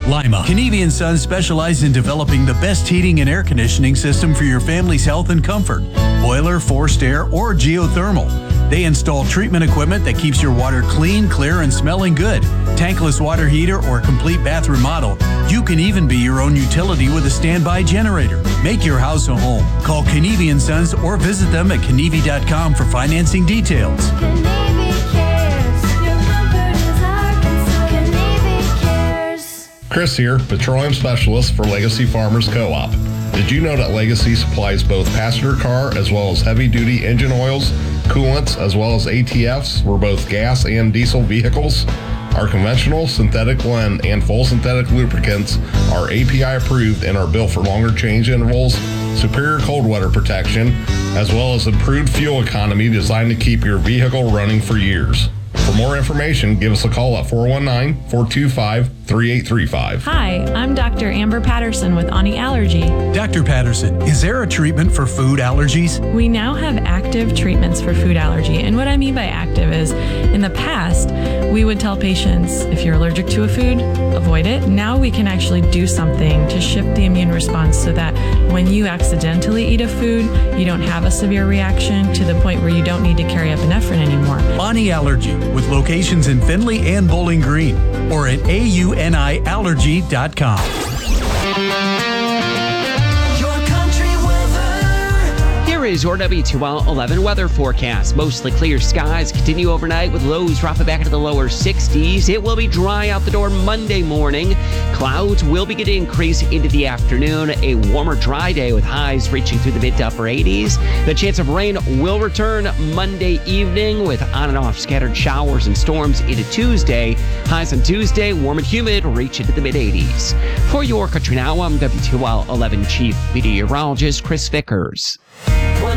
Lima. Kenevi & Sons specialize in developing the best heating and air conditioning system for your family's health and comfort. Boiler, forced air, or geothermal. They install treatment equipment that keeps your water clean, clear, and smelling good. Tankless water heater or complete bath remodel. You can even be your own utility with a standby generator. Make your house a home. Call Kenevi & Sons or visit them at Kenevi.com for financing details. Kenevi cares. Your comfort is our concern. Kenevi cares. Chris here, petroleum specialist for Legacy Farmers Co-op. Did you know that Legacy supplies both passenger car as well as heavy-duty engine oils, coolants, as well as ATFs for both gas and diesel vehicles? Our conventional, synthetic blend, and full synthetic lubricants are API approved and are built for longer change intervals, superior cold weather protection, as well as improved fuel economy designed to keep your vehicle running for years. For more information, give us a call at 419-425-3835. Hi, I'm Dr. Amber Patterson with Ani Allergy. Dr. Patterson, is there a treatment for food allergies? We now have active treatments for food allergy. And what I mean by active is, in the past, we would tell patients, if you're allergic to a food, avoid it. Now we can actually do something to shift the immune response so that when you accidentally eat a food, you don't have a severe reaction to the point where you don't need to carry epinephrine anymore. Ani Allergy, with locations in Findlay and Bowling Green, or at auniallergy.com. Here is your WTOL 11 weather forecast. Mostly clear skies continue overnight with lows dropping back into the lower 60s. It will be dry out the door Monday morning. Clouds will begin to increase into the afternoon. A warmer, dry day with highs reaching through the mid to upper 80s. The chance of rain will return Monday evening with on and off scattered showers and storms into Tuesday. Highs on Tuesday, warm and humid, reach into the mid 80s. For your Country Now, I'm WTOL 11 Chief Meteorologist Chris Vickers.